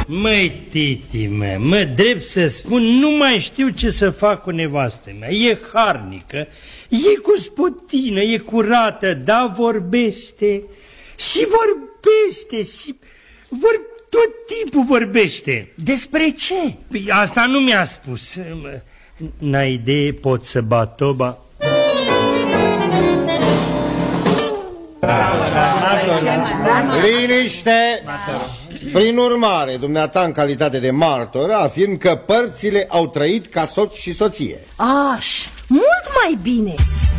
Măi, titi, mă, drept să spun, nu mai știu ce să fac cu nevastă mea. E harnică, e gospodină, e curată, da, vorbește și vorbește și tot timpul vorbește. Despre ce? Păi asta nu mi-a spus. N-ai idee, pot să bat toba? Liniște! Prin urmare, dumneata, în calitate de martor, afirm că părțile au trăit ca soț și soție. Mult mai bine.